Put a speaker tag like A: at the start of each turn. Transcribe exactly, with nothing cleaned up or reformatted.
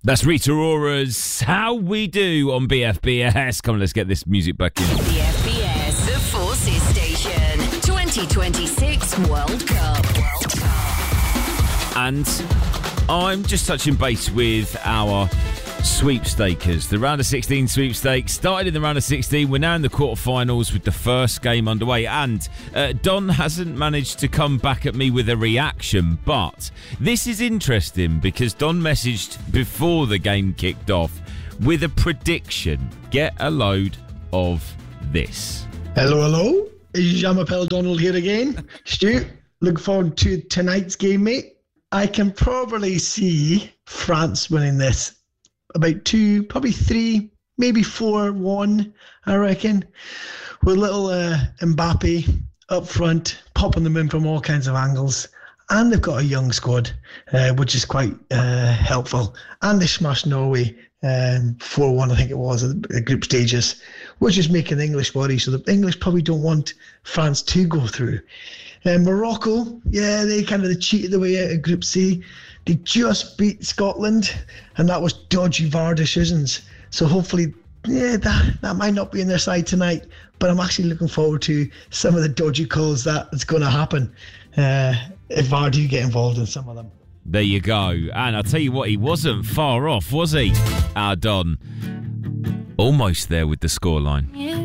A: That's Rita Ora's How We Do on B F B S. Come on, let's get this music back in.
B: B F B S, the Forces Station, twenty twenty-six World Cup. World Cup.
A: And I'm just touching base with our sweepstakers. The round of sixteen sweepstakes started in the round of sixteen. We're now in the quarterfinals with the first game underway, and uh, Don hasn't managed to come back at me with a reaction, but this is interesting because Don messaged before the game kicked off with a prediction. Get a load of this.
C: Hello, hello. It's Jean-Michel Donald here again. Stu, look forward to tonight's game, mate. I can probably see France winning this. About two, probably three, maybe four one, I reckon. With little uh, Mbappe up front, popping them in from all kinds of angles. And they've got a young squad, uh, which is quite uh, helpful. And they smashed Norway um, four one, I think it was, at the group stages, which is making the English worry. So the English probably don't want France to go through. Uh, Morocco, yeah, they kind of cheated their way out of Group C. They just beat Scotland, and that was dodgy V A R decisions. So hopefully, yeah, that, that might not be in their side tonight, but I'm actually looking forward to some of the dodgy calls that's going to happen uh, if V A R do get involved in some of them.
A: There you go. And I'll tell you what, he wasn't far off, was he? Our Don. Almost there with the scoreline.
B: Yeah.